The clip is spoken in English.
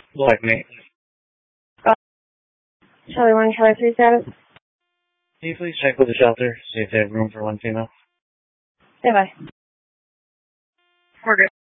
Black mate. Charlie 1, Charlie 3 status. Can you please check with the shelter, see if they have room for one female? Stand by. We're good.